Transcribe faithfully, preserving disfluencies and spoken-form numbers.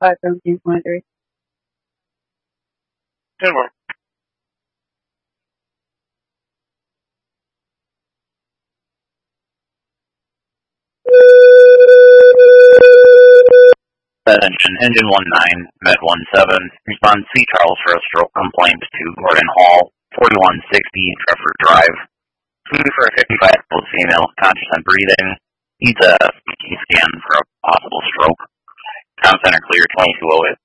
five seventeen point three. Good work. Attention, engine one nine, med one seven, respond C. Charles for a stroke complaint to Gordon Hall, forty-one sixty Trefford Drive. Food for a fifty-five-year-old female, conscious and breathing, needs a C T scan for a possible stroke. Com center clear, twenty-two oh eight.